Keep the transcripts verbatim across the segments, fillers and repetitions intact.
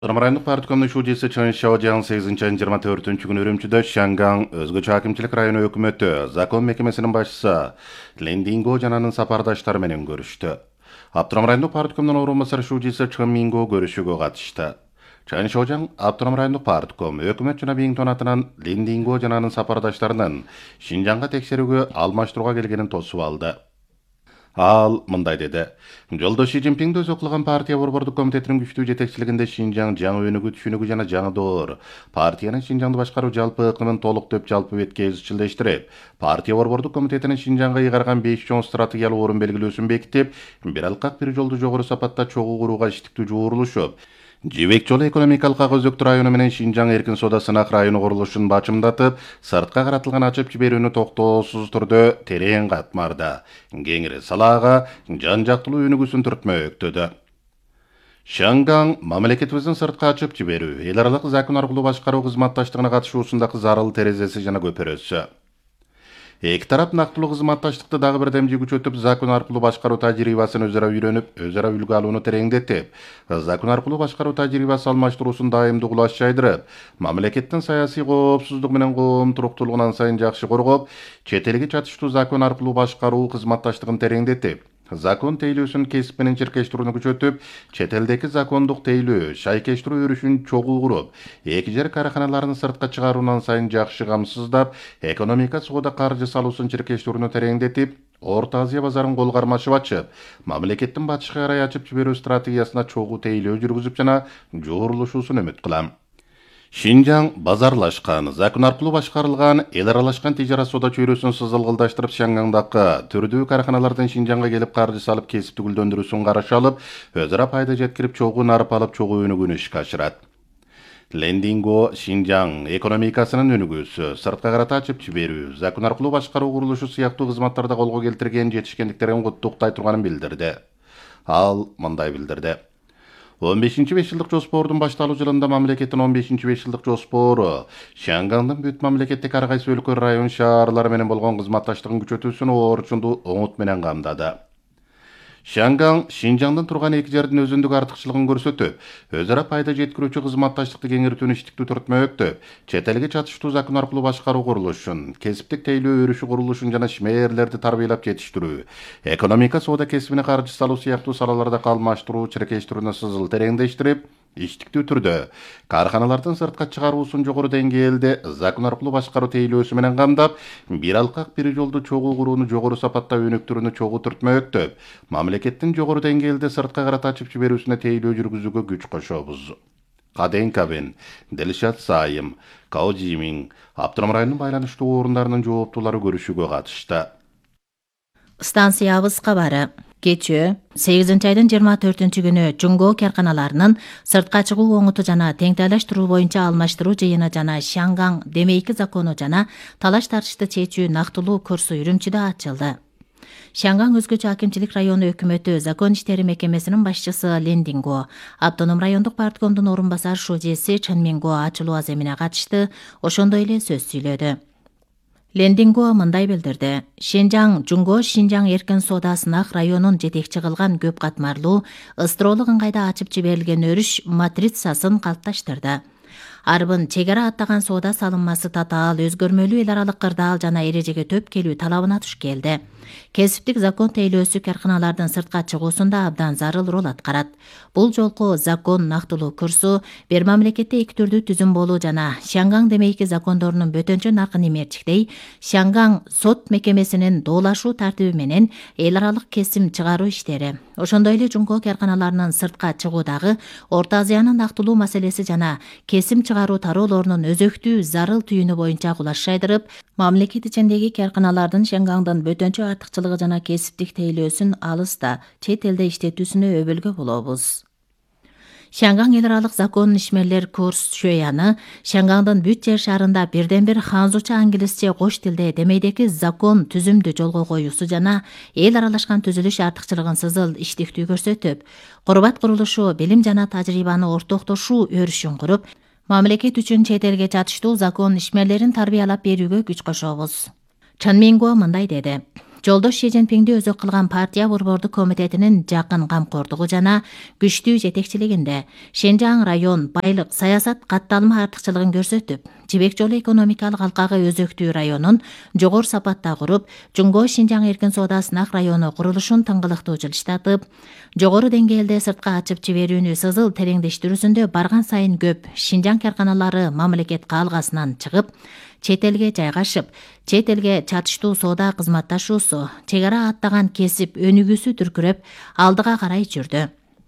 Рамарандык парткомдун шужесі Чан Шаожан сегизинчи айдын жыйырма төртүнчү күнү Үрүмчүдө Шанган өзгөчө акимчилик району өкмөтү закон мекемесинин башчысы Лен Динго жананын сапардаштары менен көрүштү. Автономдук райондук парткомдун орун басары шужесі Чан Минго көрүшүүгө катышты. Чан Шаожан Автономдук райондук партком өкмөт жана Биңтон атынан Лен Динго жананын сапардаштарынын Шинжанга текшерүүгө алмаштырууга келгенин тосуп алды. Ал мындай деди. Жолдош Ши Цзиньпинди өзү кылган партия борбордук комитетинин күчтүү жетекчилигинде Шинжаң жаңы өнүгүү түшүнүгү жана жаңы доор. Партиянын Шинжаңды башкаруу жалпы ыкмын толуктоп жалпы бетке изчилдештирип, партия борбордук комитетинин Шинжаңга ыйгарган беш чоң стратегиялык орун белгилөөсүн бекитип, бир алкак бир жолду жогору сапатта чогуу курууга иштиктүү жуурулушуп, Жибек жолу экономикалык ак өзөктү району менен Шинжаң эркин соода сынак району курулушун бачымдатып, сыртка каратылган ачып жиберүүнү токтоосуз түрдө терең катмарда. Кеңири салаага жан жактылуу өнүгүүсүн түртмөктөдө. Шанган мамлекетибиздин сыртка ачып жиберүү, эл аралык закон аркылуу башкаруу кызматташтыгына катышуусундагы зарыл терезеси жана көпөрөсү. Эки тарап нактылуу кызматташтыкты дагы бир демжи күчөтүп, закон аркылуу башкаруу тажрыйбасын өзара үйрөнүп, өзара үлгү алууну тереңдетип, закон аркылуу башкаруу тажрыйбасы алмаштыруусун дайымдуу кулаш жайдырып, мамлекеттин саясий коопсуздугу менен коом туруктуулугун ан сайын жакшы коргоп, чет элге чатыштуу закон аркылуу башкаруу кызматташтыгын тереңдетип, закон тейлөөсүн кесип менен чиркештирүүнү күчөтүп, чет элдеги закондук тейлөө, шайкештирүү өрүшүн чогуу куруп, эки жер караханаларын сыртка чыгарууну ан сайын жакшы камсыздап, экономика соода каржы салуусун чиркештирүүнү тереңдетип, Орто Азия базарын кол кармашып ачып, мамлекеттин батышка карай ачып жиберүү стратегиясына чогуу тейлөө жүргүзүп жана жуурулушуусун үмүт кылам. Шинжаң базарлашкан, закон аркылуу башкарылган, эл аралашкан тижарат соода чөйрөсүн сызылгылдаштырып, Шангаңдагы түрдүү караханалардан Шинжаңга келип каржы салып, кесипти гүлдөндүрүүсүн караш алып, өзара пайда жеткирип, чогуу нарып алып, чогуу өнүгүүнү ишке ашырат. Лен Динго Шинжаң экономикасынын өнүгүүсү, сыртка карата ачып жиберүү, закон аркылуу башкаруу курулушу сыяктуу кызматтарда колго келтирген жетишкендиктерин куттуктай турганын билдирди. Ал мындай билдирди. он бешинчи беш жылдык жоспордун башталуу жылында мамлекеттин он бешинчи беш жылдык жоспору Шангандын бүт мамлекеттик ар кайсы өлкө, район, шаарлар менен болгон кызматташтыгын күчөтүүсүн орчундуу оңут менен камдады. Шанган Шинжаңдын турган эки жердин өзүндүк артыкчылыгын көрсөтүп, өзара пайда жеткирүүчү кызматташтыкты кеңейтүүнү иштиктүү түртмөктөп, чет элге чатыштуу закон аркылуу башкаруу курулушун, кесиптик тейлөө өрүшү курулушун жана ишмерлерди тарбиялап жетиштирүү, экономика соода кесибине каржы салуу сыяктуу салаларда калмаштыруу, чиркештирүүнү сызыл тереңдештирип, иштиктүү түрдө карханалардын сыртка чыгаруусун жогору деңгээлде закон аркылуу башкаруу тейлөөсү менен камдап, бир алкак бир жолду чогуу курууну жогору сапатта өнүктүрүүнү чогуу түртмөктөп, мамлекеттин жогору деңгээлде сыртка карата ачып жиберүүсүнө тейлөө жүргүзүүгө күч кошобуз. Каден Кабен, Делишат Сайым, Као Жимин, Автономдук райондун байланыштуу орундарынын жооптуулары көрүшүүгө катышты. Станциябыз кабары. Кечөө сегизинчи айдын жыйырма төртүнчү күнү Жунго карканаларынын сыртка чыгуу оңуту жана теңтайлаштыруу боюнча алмаштыруу жыйыны жана Шанган демейки закону жана талаш тартышты чечүү нактылуу курсу Үрүмчүдө ачылды. Шанган өзгөчө акимчилик району өкмөтү закон иштери мекемесинин башчысы Лен Динго, Автономдук райондук парткомдун орун басар шужеси Чан Минго ачылуу аземине катышты, ошондой эле сөз сүйлөдү. Лен Динго мындай билдирди. Шинжаң Жунго Шинжаң эркин соода сынак районун жетекчи кылган көп катмарлуу, ыстыроолук ыңгайда ачып жиберилген өрүш матрицасын калыпташтырды. Арбын чегара аттаган соода салынмасы татаал, өзгөрмөлүү эл аралык кырдаал жана эрежеге төп келүү талабына туш келди. Кесиптик закон тейлөөсү карханалардын сыртка чыгуусунда абдан зарыл роль аткарат. Бул жолку закон нактылуу курсу бир мамлекетте эки түрдүү түзүм болуу жана Шанган демейки закондорунун бөтөнчө наркын эмерчиктей, Шанган сот мекемесинин доолашуу тартиби менен эл аралык кесим чыгаруу иштери, ошондой эле Жунго карханаларынын сыртка чыгуудагы Орто Азиянын нактылуу маселеси жана кесим чыгаруу тароолорунун өзөктүү зарыл түйүнү боюнча кулаш жайдырып, мамлекет ичиндеги карханалардын Шангандын бөтөнчө артыкчылыгы жана кесиптик тейлөөсүн алыста, чет элде иштетүүсүнө өбөлгө болобуз. Шанган эл аралык закон ишмерлер курс Шөяны Шангандын бүт жер шаарында бирден бир ханзуча англисче кош тилде демейдеки закон түзүмдү жолго коюусу жана эл аралашкан түзүлүш артыкчылыгын сызыл иштиктүү көрсөтүп, курбат курулушу, билим жана тажрыйбаны ортоктошуу өрүшүн куруп, мамлекет үчүн чет элге чатыштуу закон ишмерлерин тарбиялап берүүгө күч кошобуз. Чан Минго мындай деди. Жолдош Ши Цзиньпинди өзү кылган партия борбордук комитетинин жакын камкордугу жана күчтүү жетекчилигинде Шэнжаң район байлык саясат катталма артыкчылыгын көрсөтүп, Жибек жолу экономикалык алкагы өзөктүү районун жогору сапатта куруп, Жуңго Шинжаң эркин соода сынак району курулушун тыңгылыктуу жылыштатып, жогору деңгээлде сыртка ачып жиберүүнү сызыл тереңдештирүүсүндө барган сайын көп Шинжаң карканалары мамлекет каалгасынан чыгып, чет элге жайгашып, чет элге чатыштуу соода кызматташуусу, чек ара аттаган кесип өнүгүүсү дүркүрөп, алдыга карай жүрдү.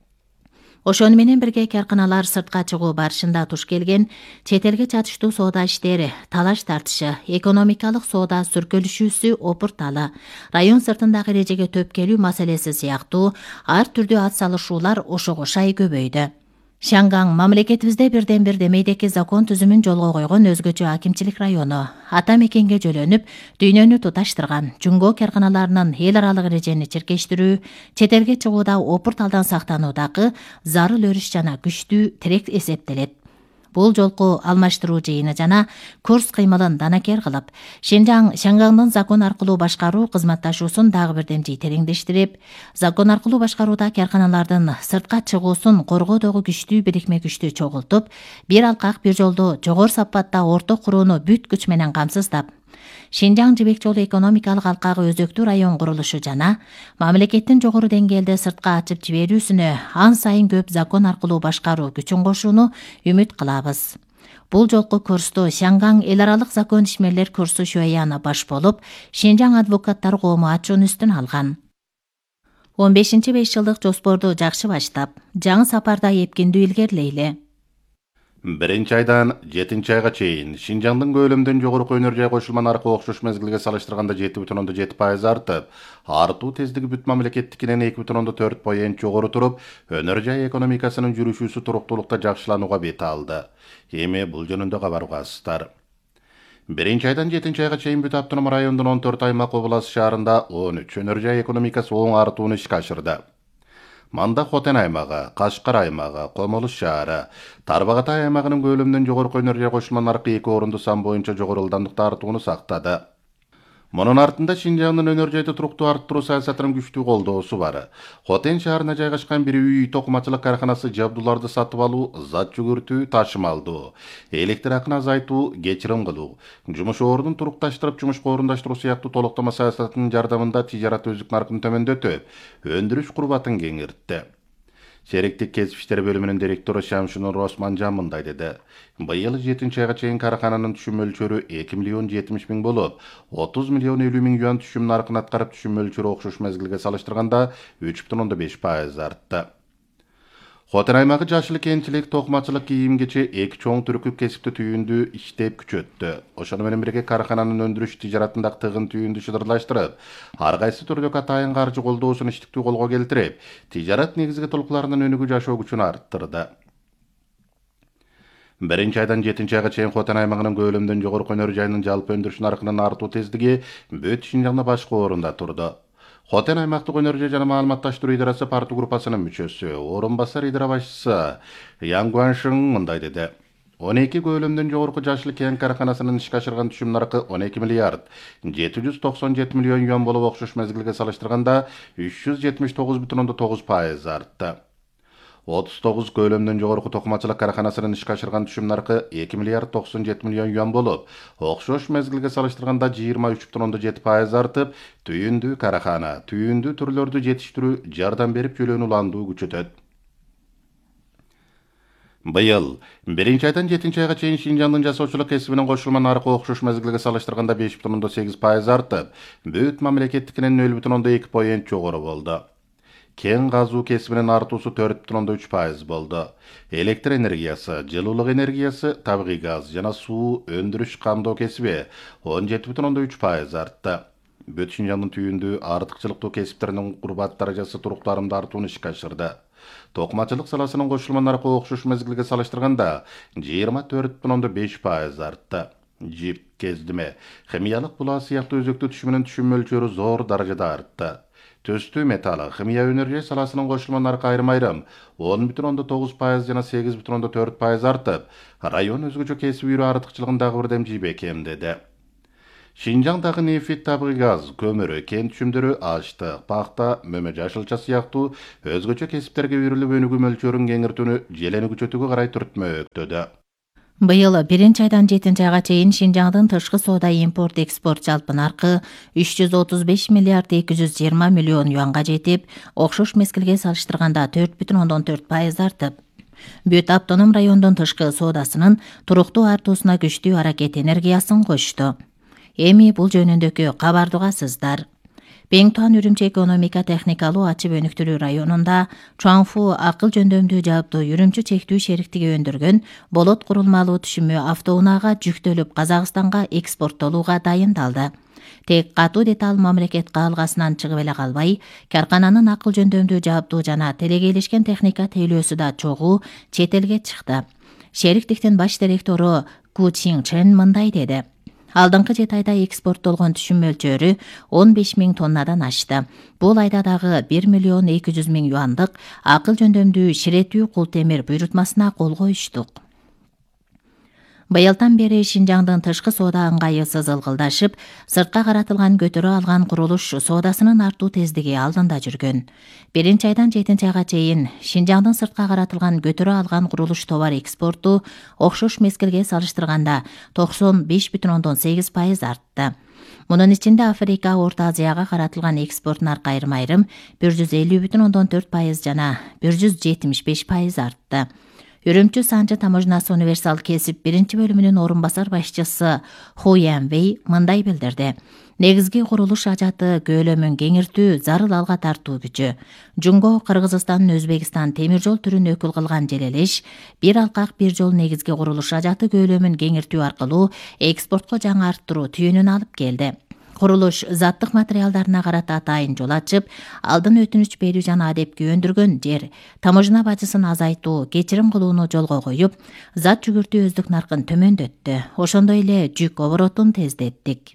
Ошону менен бирге карканалар сыртка чыгуу барышында туш келген чет элге чатыштуу соода иштери, талаш тартышы, экономикалык соода сүркөлүшүүсү опурталы, район сыртындагы эрежеге төп келүү маселеси сыяктуу ар түрдүү ат салышуулар ошого шай көбөйдү. Шангаң мамлекетибизде бирден бир демейдеки закон түзүмүн жолго койгон өзгөчө акимчилик району. Ата мекенге жөлөнүп, дүйнөнү туташтырган Жуңго карканаларынын эл аралык эрежени чиркештирүү, чет элге чыгууда опурт алдан сактануудагы зарыл өрүш жана күчтүү тирек эсептелет. Бул жолку алмаштыруу жыйыны жана курс кыймылын данакер кылып, Шинжаң Шангаңдын закон аркылуу башкаруу кызматташуусун дагы бирден жий тереңдештирип, закон аркылуу башкарууда карканалардын сыртка чыгуусун коргоодогу күчтүү бирикме күчтү чогултуп, бир алкак бир жолдо жогору сапатта орток курууну бүт күч менен камсыздап, Шинжаң Жибек жолу экономикалык алкагы өзөктүү район курулушу жана мамлекеттин жогору деңгээлде сыртка ачып жиберүүсүнө ан сайын көп закон аркылуу башкаруу күчүн кошууну үмүт кылабыз. Бул жолку курсту Шангаң эл аралык закон ишмерлер курсу Шуаяна баш болуп, Шинжаң адвокаттар коому ачуун үстүн алган. он бешинчи беш жылдык жоспорду жакшы баштап, жаңы сапарда эпкиндүү илгерилейли. Биринчи айдан жетинчи айга чейин Шинжаңдын көлөмдөн жогорку өнөр жай кошулма наркы окшош мезгилге салыштырганда жети бүтүн ондон жети пайыз артып, артуу тездиги бүт мамлекеттикинен эки бүтүн ондон төрт пайыз жогору туруп, өнөр жай экономикасынын жүрүшүүсү туруктуулукта жакшыланууга бет алды. Эми бул жөнүндө кабар угасыздар. Биринчи айдан жетинчи айга чейин бүт автоном райондун он төрт аймак облас шаарында он үч өнөр жай экономикасы оң артууну ишке ашырды. Манда Хотен аймагы, Кашкар аймагы, Комолуш шаары, Тарбагатай аймагынын көлөмүнөн жогорку өнөр жай кошулма наркы эки орунду сан боюнча жогору ылдамдыкта артууну сактады. Мунун артында Шинжаңдын өнөр жайды туруктуу арттыруу саясатынын күчтүү колдоосу бар. Хотен шаарына жайгашкан бир үй токумачылык карканасы жабдууларды сатып алуу, зат жүгүртүү, ташымалдоо, электр акын азайтуу, кечирим кылуу, жумуш ордун турукташтырып жумушка орундаштыруу сыяктуу толуктама саясатынын жардамында тижарат өздүк наркын төмөндөтүп, өндүрүш курбатын кеңиртти. Шериктик кесип иштери бөлүмүнүн директору Шамшунур Османжан мындай деди. Быйыл жетинчи айга чейин каркананын түшүм мөлчөрү эки миллион жетимиш миң болуп, отуз миллион элүү миң юан түшүм наркын аткарып, түшүм мөлчөрү окшош мезгилге салыштырганда үч бүтүн ондон беш пайыз артты. Хотен аймагы жашыл кенчилик, токумачылык, кийим кечи эки чоң түркүп кесипти түйүндү иштеп күчөттү. Ошону менен бирге каркананын өндүрүш тижаратындагы тыгын түйүндү шыдырлаштырып, ар кайсы түрдөгү атайын каржы колдоосун иштиктүү колго келтирип, тижарат негизги толукларынын өнүгүү жашоо күчүн арттырды. Биринчи айдан жетинчи айга чейин Хотен аймагынын көлөмдөн жогорку өнөр жайынын жалпы өндүрүш наркынын артуу тездиги бүт Шинжаңда башкы орунда турду. Хотен аймактык өнөр жай жана маалыматташтыруу идарасы парту группасынын мүчөсү, орун басар идара башчысы Ян Гуаншың мындай деди. он эки көлөмдөн жогорку жашыл кен карканасынын ишке ашырган түшүм наркы он эки миллиард жети жүз токсон жети миллион юан болуп, окшош мезгилге салыштырганда үч жүз жетимиш тогуз бүтүн ондон тогуз пайыз артты. отуз тогуз көлөмдөн жогорку токумачылык карканасынын ишке ашырган түшүм наркы эки миллиард токсон жети миллион юан болуп, окшош мезгилге салыштырганда жыйырма үч бүтүн ондон жети пайыз артып, түйүндүү карахана, түйүндүү түрлөрдү жетиштирүү, жардам берип жөлөнү уландуу күчөтөт. Быйыл биринчи айдан жетинчи айга чейин Шинжаңдын жасоочулук кесибинин кошулма наркы окшош мезгилге салыштырганда беш бүтүн ондон сегиз пайыз артып, бүт мамлекеттикинен нөл бүтүн ондон эки пайыз жогору болду. Кен казуу кесибинин артуусу төрт бүтүн ондон үч пайыз болду. Электр энергиясы, жылуулук энергиясы, табигый газ жана суу өндүрүш камдоо кесиби он жети бүтүн ондон үч пайыз артты. Бүт Шинжаңдын түйүндүү артыкчылыктуу кесиптеринин курбат даражасы туруктуу арымды артууну ишке ашырды. Токумачылык саласынын кошулма наркы окшош мезгилге салыштырганда жыйырма төрт бүтүн ондон беш пайыз артты. Жип, кездиме, химиялык булаа сыяктуу өзөктүү түшүмүнүн түшүм мөлчөрү зор даражада артты. Төстүү металл, химия өнөр жай саласынын кошулма наркы айрым-айрым он бүтүн ондон тогуз пайыз жана сегиз бүтүн ондон төрт пайыз артып, район өзгөчө кесип үйрө артыкчылыгын дагы бирдем жийбек эмдеди. Шинжаңдагы нефть, табигый газ, көмүр, кен түшүмдөрү, аштык, пахта, мөмө жашылча сыяктуу өзгөчө кесиптерге үйрүлүп өнүгүү мөлчөрүн кеңиртүүнү желени күчөтүүгө карай түртмөктөдө. Быйыл биринчи айдан жетинчи айга чейин Шинжаңдын тышкы соода импорт экспорт жалпы наркы үч жүз отуз беш миллиард эки жүз жыйырма миллион юанга жетип, окшош мезгилге салыштырганда төрт бүтүн ондон төрт пайыз артып, бүт автоном райондун тышкы соодасынын туруктуу артуусуна күчтүү аракет энергиясын кошту. Эми бул жөнүндөгү кабарды угасыздар. Беңтуан Үрүмчү экономика техникалуу ачып өнүктүрүү районунда Чуанфу акыл жөндөмдүү жабдуу Үрүмчү чектүү шериктиги өндүргөн болот курулмалуу түшүмү автоунаага жүктөлүп Казакстанга экспорттолууга дайындалды. Тек катуу деталь мамлекет каалгасынан чыгып эле калбай, каркананын акыл жөндөмдүү жабдуу жана телегейлешкен техника тейлөөсү да чогуу чет элге чыкты. Шериктиктин баш директору Ку Чин Чен мындай деди: Алдыңкы жети айда экспорттолгон түшүм мөлчөрү он беш миң тоннадан ашты. Бул айда дагы бир миллион эки жүз миң юандык акыл жөндөмдүү ширетүү кул темир буйрутмасына кол коюштук. Быйылдан бери Шинжаңдын тышкы соода ыңгайы ылгылдашып, сыртка каратылган көтөрө алган курулуш соодасынын артуу тездиги алдында жүргөн. Биринчи айдан жетинчи айга чейин Шинжаңдын сыртка каратылган көтөрө алган курулуш товар экспорту окшош мезгилге салыштырганда токсон беш бүтүн ондон сегиз пайыз артты. Мунун ичинде Африка, Орто Азияга каратылган экспорт наркы айрым-айрым бир жүз элүү бүтүн ондон төрт пайыз жана бир жүз жетимиш беш пайыз артты. Үрүмчү Санжы таможнасы универсал кесип биринчи бөлүмүнүн орун басар башчысы Ху Янвей мындай билдирди: Негизги курулуш ажаты көөлөмүн кеңиртүү, зарыл алга тартуу күчү. Жунго Кыргызстан, Өзбекстан темир жол түрүн өкүл кылган желелеш, бир алкак бир жол негизги курулуш ажаты көөлөмүн кеңиртүү аркылуу экспортко жаңы арттыруу түйүнүн алып келди. Курулуш заттык материалдарына карата атайын жол ачып, алдын өтүнүч берүү жана адепки өндүргөн жер, таможна бажысын азайтуу, кечирим кылууну жолго коюп, зат жүгүртүү өздүк наркын төмөндөттү. Ошондой эле жүк оборотун тездеттик.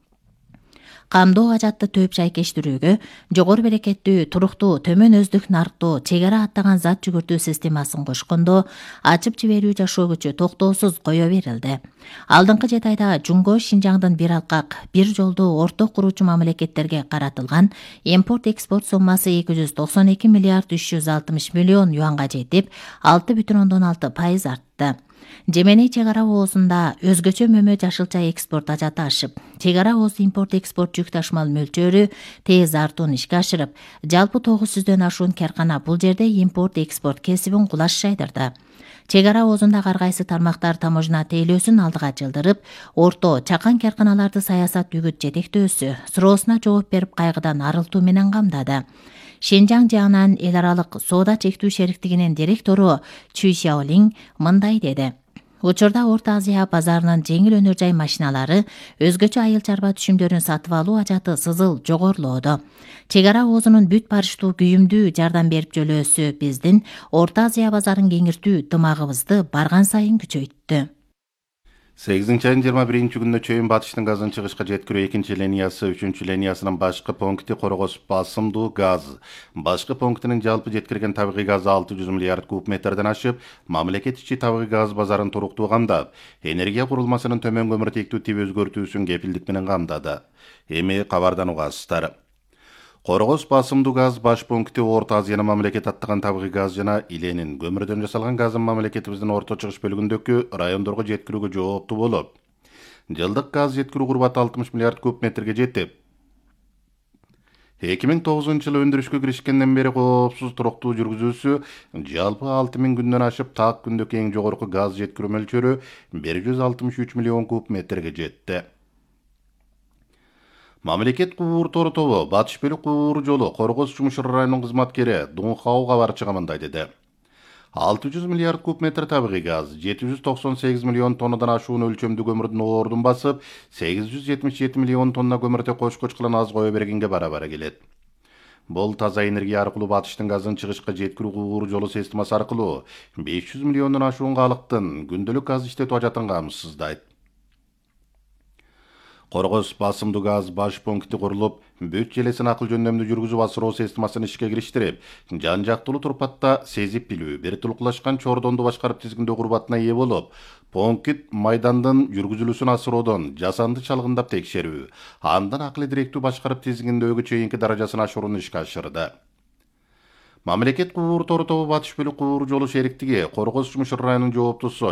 Камдоо ажатты төп шайкештирүүгө жогору берекеттүү, туруктуу, төмөн өздүк нарктуу, чегара аттаган зат жүгүртүү системасын кошкондо ачып жиберүү жашоо күчү токтоосуз кое берилди. Алдыңкы жети айда Жунго Шинжаңдын бир алкак, бир жолдуу орток куруучу мамлекеттерге каратылган импорт-экспорт суммасы эки жүз токсон эки миллиард үч жүз алтымыш миллион юанга жетип, алты бүтүн ондон алты пайыз артты. Жеменей чек ара оозунда өзгөчө мөмө жашылча экспорт ажаты ашып, чек ара ооз импорт-экспорт жүк ташымал мөлчөрү тез артууну ишке ашырып, жалпы тогуз жүздөн ашуун каркана бул жерде импорт-экспорт кесибин кулаш жайдырды. Чек ара оозундагы ар кайсы тармактар таможна тейлөөсүн алдыга жылдырып, орто, чакан карканаларды саясат үгүт жетектөөсү, суроосуна жооп берип кайгыдан арылтуу менен камдады. Шинжаң жагынан эл аралык соода чектүү шериктигинин директору Чүй Сяолинг мындай деди: Учурда Орто Азия базарынын жеңил өнөр жай машиналары, өзгөчө айыл чарба түшүмдөрүн сатып алуу ажаты сызыл жогорулоодо. Чек ара оозунун бүт барыштуу күйүмдүү жардам берип жөлөөсү биздин Орто Азия базарын кеңиртүү дымагыбызды барган сайын күчөйттү. сегизинчи айдын жыйырма биринчи күнүнө чейин батыштын газын чыгышка жеткирүү экинчи линиясы, үчүнчү линиясынын башкы пункти Коргоз басымдуу газ. Башкы пунктинин жалпы жеткирген табигый газы алты жүз миллиард куб метрден ашып, мамлекет ичи табигый газ базарын туруктуу камдап, энергия курулмасынын төмөн көмүртектүү тип өзгөртүүсүн кепилдик менен камдады. Эми кабардан угасыздар. Коргоз басымдуу газ баш пункти Орто Азияны мамлекет аттаган табигый газ жана иленин көмүрдөн жасалган газын мамлекетибиздин орто чыгыш бөлүгүндөгү райондорго жеткирүүгө жооптуу болуп, жылдык газ жеткирүү курбаты алтымыш миллиард куб метрге жетип, эки миң тогузунчу жылы өндүрүшкө киришкенден бери коопсуз туруктуу жүргүзүүсү жалпы алты миң күндөн ашып, так күндөгү эң жогорку газ жеткирүү мөлчөрү бир жүз алтымыш үч миллион куб метрге жетти. Мамлекет куур тору тобу, Батыш бөлүк куур жолу, Коргоз Чумушур районунун кызматкери Дунхау кабарчыга мындай деди: алты жүз миллиард куб метр табигый газ, жети жүз токсон сегиз миллион тоннадан ашуун өлчөмдүү көмүрдүн ордун басып, сегиз жүз жетимиш жети миллион тонна көмүртө кош-коч кылан аз кое бергенге бара-бара келет. Бул таза энергия аркылуу Батыштын газын чыгышка жеткирүү куур жолу системасы аркылуу беш жүз миллиондон ашуун калктын күндөлүк газ иштетүү ажатын камсыздайт. Коргоз басымдуу газ баш пункти курулуп, бүт желесин акыл жөндөмдүү жүргүзүп асыроо системасын ишке кириштирип, жан жактылуу турпатта сезип билүү, бир тулкулашкан чордонду башкарып тизгиндөө курбатына ээ болуп, пункт майдандын жүргүзүлүүсүн асыроодон жасанды чалгындап текшерүү, андан акылы директүү башкарып тизгиндөөгө чейинки даражасын ашырууну ишке ашырды. Мамлекет кубур тору тобу батыш бөлүк кубур жолу шериктиги Коргоз Чумушур районунун жооптусу